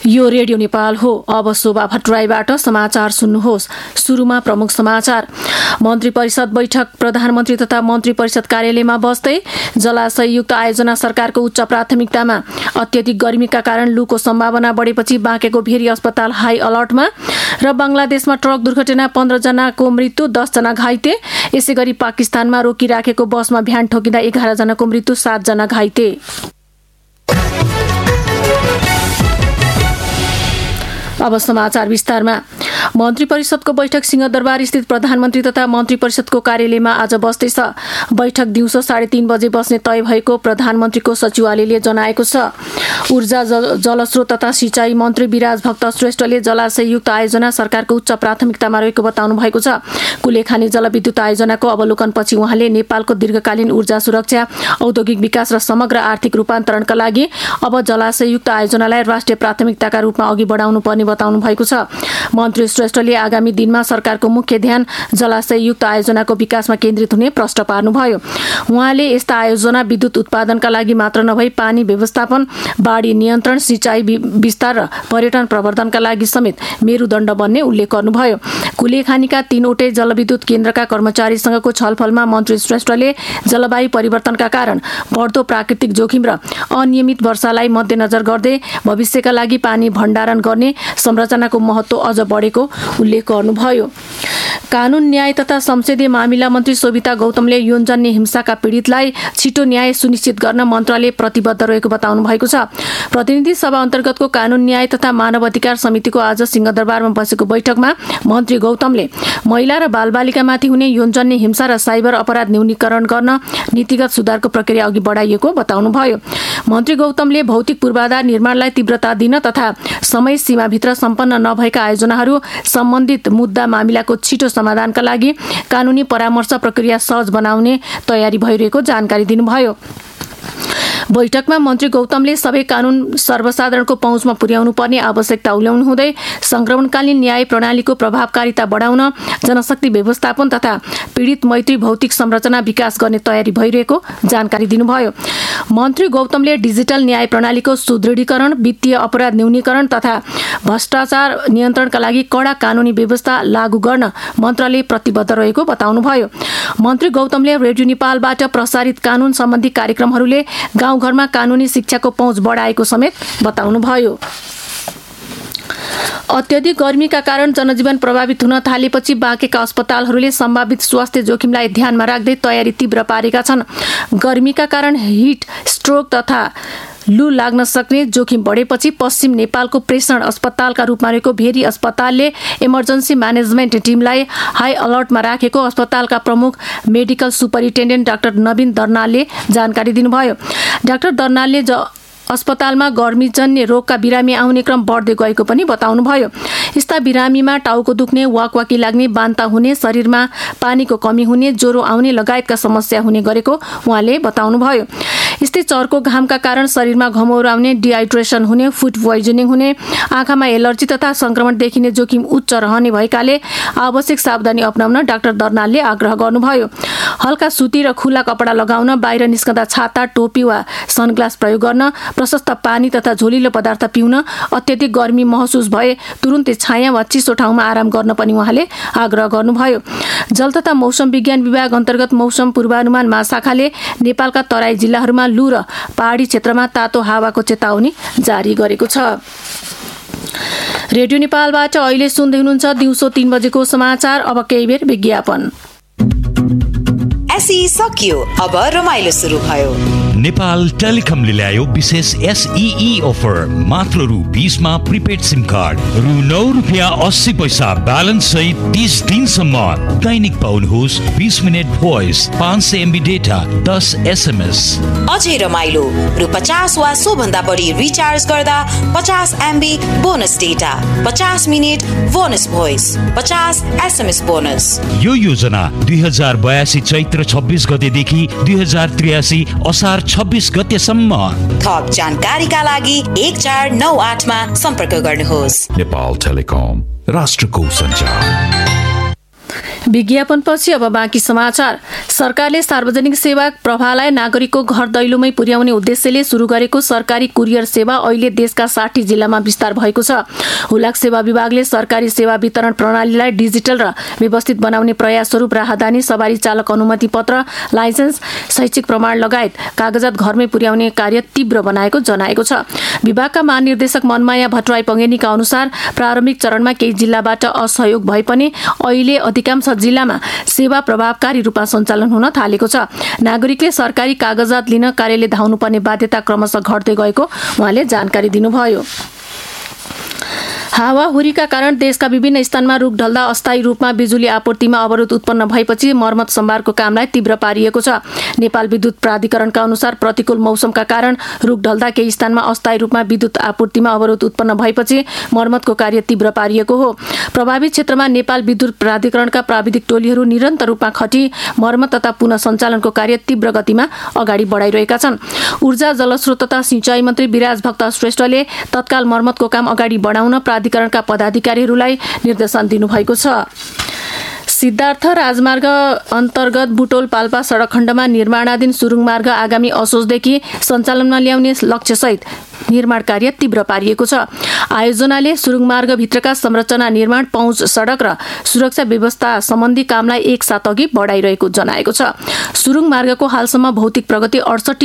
यो रेडियो नेपाल हो। अब शोभा भट्टराईबाट समाचार सुन्नुहोस्। सुरुमा प्रमुख समाचार। मन्त्री परिषद बैठक। प्रधानमन्त्री तथा मन्त्री परिषद कार्यालयमा बस्दै जलाशययुक्त आयोजना सरकारको उच्च प्राथमिकतामा। अत्यधिक गर्मीका कारण लूको सम्भावना बढेपछि बाँकेको भेरी अस्पताल हाई अलर्टमा। र बंगलादेशमा ट्रक दुर्घटना 15 जनाको मृत्यु, 10 जना घाइते। यसैगरी पाकिस्तानमा रोकिराखेको बसमा भ्यान ठोकिँदा 11 जनाको मृत्यु, 7 जना घाइते। अब समाचार विस्तारमा। मन्त्री परिषदको बैठक सिंहदरबार स्थित प्रधानमन्त्री तथा मन्त्री परिषदको कार्यालयमा आज बस्दैछ। बैठक दिउँसो 3:30 बजे बस्ने तय भएको प्रधानमन्त्रीको सचिवालयले जनाएको छ। ऊर्जा जलस्रोत तथा सिंचाई मन्त्री विराज भक्त श्रेष्ठले जलाशययुक्त आयोजना सरकारको उच्च प्राथमिकतामा रहेको बताउनु भएको छ। कुलेखानी जलविद्युत आयोजनाको अवलोकनपछि उहाँले नेपालको दीर्घकालीन ऊर्जा सुरक्षा, औद्योगिक विकास र समग्र आर्थिक रूपान्तरणका लागि अब जलाशययुक्त आयोजनालाई राष्ट्रिय प्राथमिकताका रूपमा अघि बढाउनु पर्ने बताउनु भएको छ। मन्त्री श्रेष्ठले आगामी दिनमा सरकारको मुख्य ध्यान जलाशययुक्त आयोजनाको विकासमा केन्द्रित हुने प्रश्न पार्नुभयो। उहाँले यस्ता आयोजना विद्युत उत्पादनका लागि मात्र नभई पानी व्यवस्थापन, बाढी नियन्त्रण, सिंचाई विस्तार र पर्यटन प्रवर्धनका लागि समेत मेरुदण्ड बन्ने उल्लेख गर्नुभयो। कुलेखानीका 3वटै जलविद्युत केन्द्रका कर्मचारीसँगको छलफलमा मन्त्री श्रेष्ठले जलवायु परिवर्तनका कारण बढ्दो प्राकृतिक जोखिम र अनियमित वर्षालाई मध्यनजर गर्दै भविष्यका लागि पानी भण्डारण गर्ने संरचनाको महत्त्व अझ बढेको उल्लेख गर्नुभयो। कानून, न्याय तथा संसदीय मामिला मन्त्री शोभिता गौतमले यौनजन्य हिंसाका पीडितलाई छिटो न्याय सुनिश्चित गर्न मन्त्रालय प्रतिबद्ध रहेको बताउनु भएको छ। प्रतिनिधि सभा अन्तर्गतको कानून, न्याय तथा मानव अधिकार समितिको आज सिंहदरबारमा बसेको बैठकमा मन्त्री गौतमले महिला र बालबालिकामाथि हुने यौनजन्य हिंसा र साइबर अपराध न्यूनीकरण गर्न नीतिगत सुधारको प्रक्रिया अघि बढाइएको बताउनुभयो। मन्त्री गौतमले भौतिक पूर्वाधार निर्माणलाई तीव्रता दिन तथा समय सीमाभित्र सम्पन्न नभएका आयोजनाहरू सम्बन्धित मुद्दा मामिलाको छिटो समाधानका लागि कानूनी परामर्श प्रक्रिया सहज बनाउने तयारी भइरहेको जानकारी दिनुभयो। बैठकमा मन्त्री गौतमले सबै कानून सर्वसाधारणको पहुँचमा पुर्याउनु पर्ने आवश्यकता उल्याउनु हुँदै संक्रमणकालीन न्याय प्रणालीको प्रभावकारिता बढाउन, जनशक्ति व्यवस्थापन तथा पीडित मैत्री भौतिक संरचना विकास गर्ने तयारी भइरहेको जानकारी दिनुभयो। मन्त्री गौतमले डिजिटल न्याय प्रणालीको सुदृढीकरण, वित्तीय अपराध न्यूनीकरण तथा भ्रष्टाचार नियन्त्रणका लागि कडा कानूनी व्यवस्था लागू गर्न मन्त्रालय प्रतिबद्ध रहेको बताउनुभयो। मन्त्री गौतमले रेडियो नेपालबाट प्रसारित कानून सम्बन्धी कार्यक्रमहरूले गाउँघरमा कानूनी शिक्षाको पहुँच बढाएको समेत बताउनुभयो। अत्यधिक गर्मीका कारण जनजीवन प्रभावित हुन थालेपछि बाँकेका अस्पतालहरूले सम्भावित स्वास्थ्य जोखिमलाई ध्यानमा राख्दै तयारी तीव्र पारेका छन्। गर्मीका कारण हिट स्ट्रोक तथा लू लाग्न सक्ने जोखिम बढेपछि पश्चिम नेपालको प्रेषण अस्पतालका रूपमा रहेको भेरी अस्पतालले इमर्जेन्सी म्यानेजमेन्ट टिमलाई हाई अलर्टमा राखेको अस्पतालका प्रमुख मेडिकल सुपरिन्टेन्डेन्ट डाक्टर नवीन दर्नालले जानकारी दिनुभयो। डाक्टर दर्नालले अस्पतालमा गर्मीजन्य रोगका बिरामी आउने क्रम बढ्दै गएको पनि बताउनुभयो। यस्ता बिरामीमा टाउको दुख्ने, वाकवाकी लाग्ने, बान्ता हुने, शरीरमा पानीको कमी हुने, ज्वरो आउने लगायतका समस्या हुने गरेको उहाँले बताउनुभयो। यस्तै चर्को घामका कारण शरीरमा घमौरो आउने, डिहाइड्रेसन हुने, फुड पोइजनिङ हुने, आँखामा एलर्जी तथा संक्रमण देखिने जोखिम उच्च रहने भएकाले आवश्यक सावधानी अपनाउन डाक्टर दर्नालले आग्रह गर्नुभयो। हल्का सुती र खुला कपडा लगाउन, बाहिर निस्कँदा छाता, टोपी वा सनग्लास प्रयोग गर्न, प्रशस्त पानी तथा झोलिलो पदार्थ पिउन, अत्यधिक गर्मी महसुस भए तुरुन्तै छाया वा चिसो ठाउँमा आराम गर्न पनि उहाँले आग्रह गर्नुभयो। जल तथा मौसम विज्ञान विभाग अन्तर्गत मौसम पूर्वानुमान महाशाखाले नेपालका तराई जिल्लाहरूमा लू र पहाडी क्षेत्रमा तातो हावाको चेतावनी जारी गरेको छ। रेडियो नेपालबाट अहिले सुन्दै हुनुहुन्छ दिउँसो 3 बजेको समाचार। अब केही बेर विज्ञापन। एसई सकियो, अब रमाइलो सुरु भयो। नेपाल टेलिकमले ल्यायो विशेष SEE अफर। मात्र रु 20 मा प्रिपेड सिम कार्ड, रु 9.80 ब्यालेन्स सहित 30 दिनसम्म। दैनिक पाउनुहोस् 20 minute voice, 500 MB data, 10 SMS। अझै रमाइलो, रु 50 वा सो भन्दा बढी रिचार्ज गर्दा 50 MB bonus data, 50 minute bonus voice, 50 SMS bonus. यो योजना 2082 चैत्र 26 गतेदेखि 2083 असार 26 गतेसम्म। थप जानकारीका लागि 1498 मा सम्पर्क गर्नुहोस्। नेपाल टेलिकम, राष्ट्रको सञ्चार। विज्ञापनपछि अब बाँकी समाचार। सरकारले सार्वजनिक सेवा प्रवाहलाई नागरिकको घर दैलोमै पुर्याउने उद्देश्यले सुरु गरेको सरकारी कुरियर सेवा अहिले देशका 60 जिल्लामा विस्तार भएको छ। हुलाक सेवा विभागले सरकारी सेवा वितरण प्रणालीलाई डिजिटल र व्यवस्थित बनाउने प्रयास स्वरूप राहदानी, सवारी चालक अनुमति पत्र, लाइसेन्स, शैक्षिक प्रमाण लगायत कागजात घरमै पुर्याउने कार्य तीव्र बनाएको जनाएको छ। विभागका महानिर्देशक मनमाया भट्टराई पङ्गेनीका अनुसार प्रारम्भिक चरणमा केही जिल्लाबाट असहयोग भए पनि अहिले अधिकांश जिल्लामा सेवा प्रभावकारी रूपमा सञ्चालन हुन थालेको छ। नागरिकले सरकारी कागजात लिन कार्यालय धाउनुपर्ने बाध्यता क्रमशः घट्दै गएको उहाँले जानकारी दिनुभयो। हावाहुरीका कारण देशका विभिन्न स्थानमा रुख ढल्दा अस्थायी रूपमा बिजुली आपूर्तिमा अवरोध उत्पन्न भएपछि मर्मत सम्भारको कामलाई तीव्र पारिएको छ। नेपाल विद्युत प्राधिकरणका अनुसार प्रतिकूल मौसमका कारण रुख ढल्दा केही स्थानमा अस्थायी रूपमा विद्युत आपूर्तिमा अवरोध उत्पन्न भएपछि मर्मतको कार्य तीव्र पारिएको हो। प्रभावित क्षेत्रमा नेपाल विद्युत प्राधिकरणका प्राविधिक टोलीहरू निरन्तर रूपमा खटी मर्मत तथा पुनः सञ्चालनको कार्य तीव्र गतिमा अगाडि बढाइरहेका छन्। ऊर्जा, जलस्रोत तथा सिंचाई मन्त्री विराज भक्त श्रेष्ठले तत्काल मर्मतको काम अगाडि बढाउन प्राधिकरणका पदाधिकारीहरूलाई निर्देशन दिनुभएको छ। सिद्धार्थ राजमार्ग अन्तर्गत बुटोल पाल्पा सडक खण्डमा निर्माणाधीन सुरुङ मार्ग आगामी असोजदेखि सञ्चालनमा ल्याउने लक्ष्यसहित निर्माण कार्य तीव्र पारिएको छ। आयोजनाले सुरुङ मार्गभित्रका संरचना निर्माण, पहुँच सडक र सुरक्षा व्यवस्था सम्बन्धी कामलाई एक साथ अघि बढाइरहेको जनाएको छ। सुरुङ मार्गको हालसम्म भौतिक प्रगति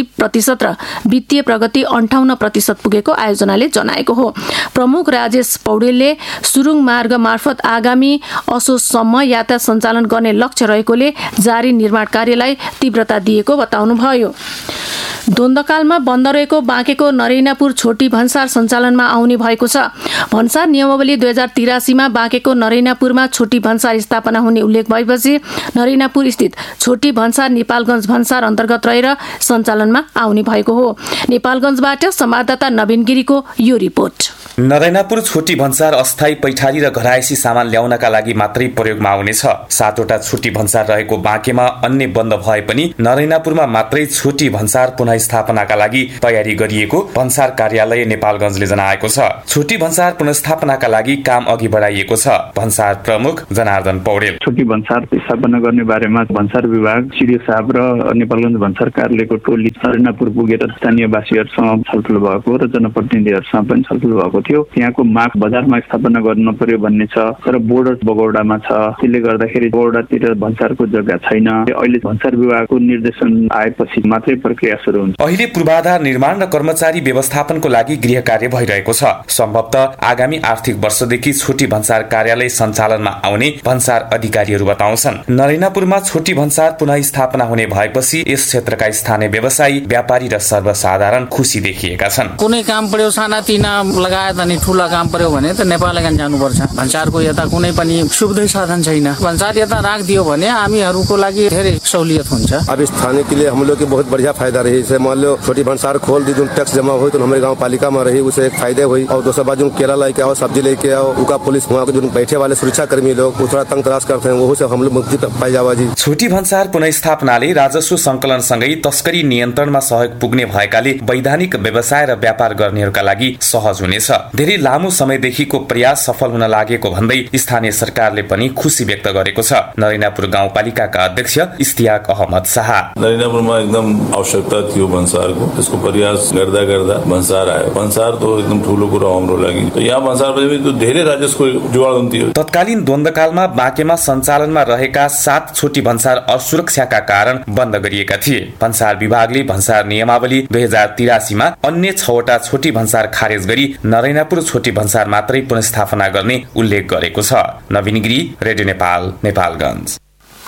68% र वित्तीय प्रगति 58% पुगेको आयोजनाले जनाएको हो। प्रमुख राजेश पौडेलले सुरुङ मार्ग मार्फत आगामी असोजसम्म यातायात सञ्चालन गर्ने लक्ष्य रहेकोले जारी निर्माण कार्यलाई तीव्रता दिएको बताउनुभयो। द्वन्द्वकालमा बन्द रहेको बाँकेको नरैनापुर छोटी भन्सार सञ्चालनमा आउने भएको छ। भन्सार नियमावली 2083 मा बाँकेको नरैनापुरमा छोटी भन्सार स्थापना हुने उल्लेख भएपछि नरैनापुर स्थित छोटी भन्सार नेपालगञ्ज भन्सार अन्तर्गत रहेर सञ्चालनमा आउने भएको हो। नेपालगञ्जबाट संवाददाता नवीन गिरीको यो रिपोर्ट। नरैनापुर छोटी भन्सार अस्थायी पैठारी र घरायसी सामान ल्याउनका लागि मात्रै प्रयोगमा आउनेछ। 7वटा छोटी भन्सार रहेको बाँकेमा अन्य बन्द भए पनि नरैनापुरमा मात्रै छोटी भन्सार पुनः स्थापनाका लागि तयारी गरिएको भन्सार कार्यालय नेपालगञ्जले जनाएको छ। छोटी भन्सार पुनर्स्थापनाका लागि काम अघि बढाइएको छ। भन्सार प्रमुख जनार्दन पौडेल, छोटी भन्सार स्थापना गर्ने बारेमा भन्सार विभाग, सिडिओ साहब र नेपालगञ्ज भन्सार कार्यालयको टोली नरैनापुर पुगेर स्थानीयवासीहरूसँग छलफल भएको र जनप्रतिनिधिहरूसँग पनि छलफल भएको थियो। त्यहाँको माग बजारमा स्थापना गर्न पर्यो भन्ने छ, तर बोर्डर बगौडामा छ। त्यसले गर्दाखेरि बगौडातिर भन्सारको जग्गा छैन। अहिले भन्सार विभागको निर्देशन आएपछि मात्रै प्रक्रिया सुरु हुन्छ। अहिले पूर्वाधार निर्माण र कर्मचारी व्यवस्थापनको लागि गृह कार्य भइरहेको छ। सम्भवतः आगामी आर्थिक वर्षदेखि छोटी भन्सार कार्यालय सञ्चालनमा आउने भन्सार अधिकारीहरू बताउँछन्। नरैनापुरमा छोटी भन्सार पुनः स्थापना हुने भएपछि यस क्षेत्रका स्थानीय व्यवसायी, व्यापारी र सर्वसाधारण खुसी देखिएका छन्। कुनै काम पर्यो, सानातिना लगायत अनि ठूला काम पर्यो भने त नेपालगञ्ज जानुपर्छ। भन्सारको यता कुनै पनि सुविधा साधन छैन। भन्सार यता राखिदियो भने हामीहरूको लागि धेरै सहुलियत हुन्छ। अब स्थानीय के लिए हम लोग के बहुत बढ़िया फायदा रही है। मान लो छोटी भंसार खोल दी, जो टैक्स जमा हुई तो हमारे गांव पालिका में रही, उसे एक फायदे हुई। और दूसरा बात जो केला लेके आओ, सब्जी लेके आओ, उनका पुलिस वहाँ के जो बैठे वाले सुरक्षा कर्मी लोग वो थोड़ा तंग तराश करते हैं, वो से हम लोग मुक्ति पाई जावा जी। छोटी भन्सार पुनर्स्थापनाले राजस्व संकलन सँगै तस्करी नियन्त्रणमा सहयोग पुग्ने भएकाले वैधानिक व्यवसाय र व्यापार गर्नेहरूका लागि सहज हुनेछ। धेरै लामो समयदेखिको प्रयास सफल हुन लागेको भन्दै स्थानीय सरकारले पनि खुसी व्यक्त गरेको छ। नरैनापुर गाउँपालिकाका अध्यक्ष इस्तियाक अहमद शाह, नरैनापुरमा एकदम आवश्यकता थियो भन्सारको, त्यसको प्रयास गर्दा गर्दा भन्सार आयो। भन्सार त एकदम ठूलो कुरा हाम्रो लागि। त यहाँ भन्सारपछि त धेरै राजस्वको जुगाड हुन्थ्यो। तत्कालीन द्वन्द्वकालमा बाँकेमा सञ्चालनमा रहेका 7 छोटी भन्सार असुरक्षाका कारण बन्द गरिएका थिए। भन्सार विभागले भन्सार नियमावली 2083 मा अन्य 6वटा छोटी भन्सार खारेज गरी नरैनापुर छोटी भन्सार मात्रै पुनर्स्थापना गर्ने उल्लेख गरेको छ। नवीन गिरी, रेडियो नेपाल, नेपालगञ्ज।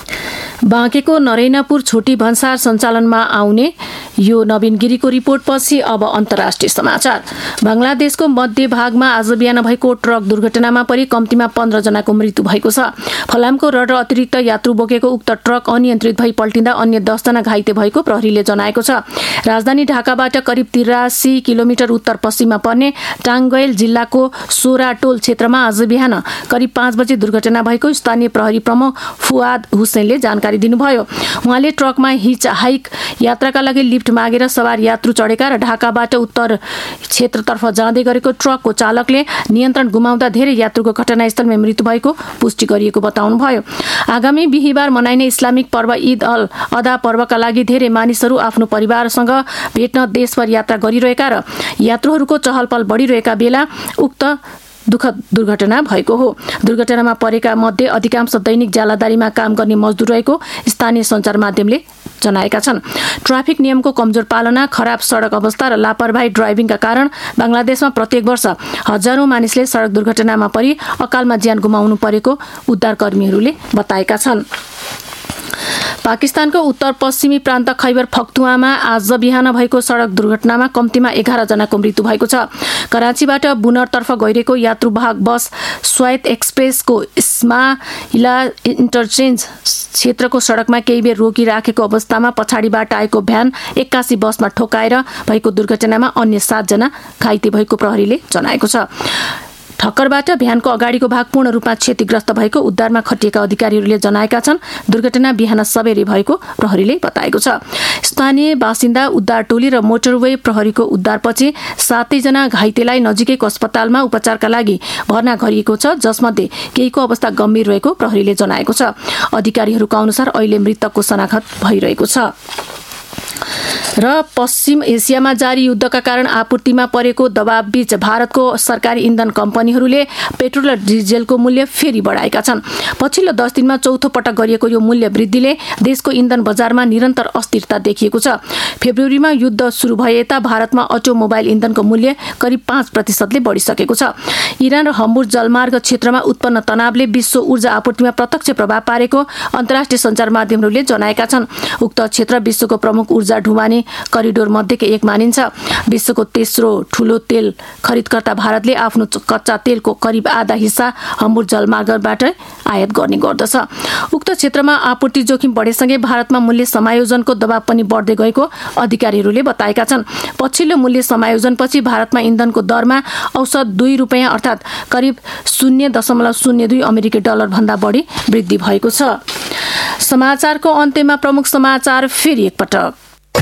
बाँकेको नरैनापुर छोटी भन्सार सञ्चालनमा आउने यो नवीन गिरीको रिपोर्टपछि अब अन्तर्राष्ट्रिय समाचार। बङ्गलादेशको मध्य भागमा आज बिहान भएको ट्रक दुर्घटनामा परि कम्तीमा 15 जनाको मृत्यु भएको छ। फलामको रड र अतिरिक्त यात्रु बोकेको उक्त ट्रक अनियन्त्रित भई पल्टिँदा अन्य 10 जना घाइते भएको प्रहरीले जनाएको छ। राजधानी ढाकाबाट करिब 83 किलोमिटर उत्तर पश्चिममा पर्ने टाङ्गयल जिल्लाको सोराटोल क्षेत्रमा आज बिहान करिब 5 बजे दुर्घटना भएको स्थानीय प्रहरी प्रमुख फुआद हुसैनले जानकारी जानकारी दिनुभयो। उहाँले ट्रकमा हिच हाइक यात्राका लागि लिफ्ट मागेर सवार यात्रु चढेका र ढाकाबाट उत्तर क्षेत्रतर्फ जाँदै गरेको ट्रकको चालकले नियन्त्रण गुमाउँदा धेरै यात्रुको घटनास्थलमा मृत्यु भएको पुष्टि गरिएको बताउनुभयो। आगामी बिहिबार मनाइने इस्लामिक पर्व ईद अल अदा पर्वका लागि धेरै मानिसहरू आफ्नो परिवारसँग भेट्न देशभर यात्रा गरिरहेका र यात्रुहरूको चहलपहल बढिरहेका बेला उक्त दुःखद दुर्घटना भएको हो। दुर्घटनामा परेका मध्ये अधिकांश दैनिक जालादारीमा काम गर्ने मजदुर रहेको स्थानीय सञ्चार माध्यमले जनाएका छन्। ट्राफिक नियमको कमजोर पालना, खराब सडक अवस्था र लापरवाही ड्राइभिङका कारण बङ्गलादेशमा प्रत्येक वर्ष हजारौं मानिसले सडक दुर्घटनामा परि अकालमा ज्यान गुमाउनु परेको उद्धारकर्मीहरूले बताएका छन्। पाकिस्तानको उत्तर पश्चिमी प्रान्त खैबर पख्तुनमा आज बिहान भएको सडक दुर्घटनामा कम्तीमा 11 जनाको मृत्यु भएको छ। कराचीबाट बुनरतर्फ गइरहेको यात्रुवाहक बस स्वायत एक्सप्रेसको इस्माइला इन्टरचेन्ज क्षेत्रको सडकमा केही बेर रोकिराखेको अवस्थामा पछाडिबाट आएको भ्यान 81 बसमा ठोकाएर भएको दुर्घटनामा अन्य 7 जना घाइते भएको प्रहरीले जनाएको छ। ठक्करबाट भ्यानको अगाडिको भाग पूर्ण रूपमा क्षतिग्रस्त भएको उद्धारमा खटिएका अधिकारीहरूले जनाएका छन्। दुर्घटना बिहान सबेरै भएको प्रहरीले बताएको छ। स्थानीय बासिन्दा, उद्धार टोली र मोटरवे प्रहरीको उद्धारपछि 7 जना घाइतेलाई नजिकैको अस्पतालमा उपचारका लागि भर्ना गरिएको छ, जसमध्ये केहीको अवस्था गम्भीर रहेको प्रहरीले जनाएको छ। अधिकारीहरूका अनुसार अहिले मृतकको शनाखत भइरहेको छ। र पश्चिम एसियामा जारी युद्धका कारण आपूर्तिमा परेको दबावबीच भारतको सरकारी इन्धन कम्पनीहरूले पेट्रोल र डिजेलको मूल्य फेरि बढाएका छन्। पछिल्लो 10 दिनमा चौथो पटक गरिएको यो मूल्य वृद्धिले देशको इन्धन बजारमा निरन्तर अस्थिरता देखिएको छ। फेब्रुअरीमा युद्ध सुरु भए यता भारतमा अटोमोबाइल इन्धनको मूल्य करिब 5% बढिसकेको छ। इरान र हम्बुर जलमार्ग क्षेत्रमा उत्पन्न तनावले विश्व ऊर्जा आपूर्तिमा प्रत्यक्ष प्रभाव पारेको अन्तर्राष्ट्रिय सञ्चार माध्यमहरूले जनाएका छन्। उक्त क्षेत्र विश्वको प्रमुख ऊर्जा ढुवानी करिडोर मध्येको एक मानिन्छ। विश्वको तेस्रो ठूलो तेल खरिदकर्ता भारतले आफ्नो कच्चा तेलको करिब आधा हिस्सा हम्बुर जलमार्गबाट आयात गर्ने गर्दछ। उक्त क्षेत्रमा आपूर्ति जोखिम बढेसँगै भारतमा मूल्य समायोजनको दबाव पनि बढ्दै गएको अधिकारीहरूले बताएका छन्। पछिल्लो मूल्य समायोजनपछि भारतमा इन्धनको दरमा औसत 2 रुपैयाँ अर्थात् करिब 0.02 अमेरिकी डलर भन्दा बढी वृद्धि भएको छ। समाचारको अन्त्यमा प्रमुख समाचार फेरि एकपटक।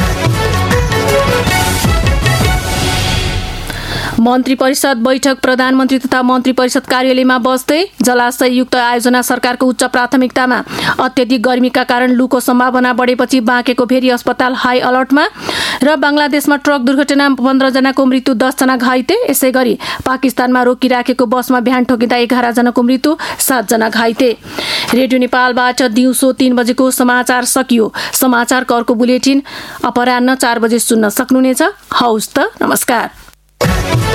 मन्त्री परिषद बैठक। प्रधानमन्त्री तथा मन्त्री परिषद कार्यालयमा बस्दै जलाशययुक्त आयोजना सरकारको उच्च प्राथमिकतामा। अत्यधिक गर्मीका कारण लूको सम्भावना बढेपछि बाँकेको फेरि अस्पताल हाई अलर्टमा। र बङ्गलादेशमा ट्रक दुर्घटनामा 15 जनाको मृत्यु, 10 जना घाइते। यसै गरी पाकिस्तानमा रोकिराखेको बसमा भ्यान ठोकिँदा 11 जनाको मृत्यु, 7 जना घाइते। रेडियो नेपालबाट दिउँसो 3 बजेको समाचार सकियो। समाचारको अर्को बुलेटिन अपराह्न 4 बजे सुन्न सक्नुहुनेछ। हौस् त, नमस्कार।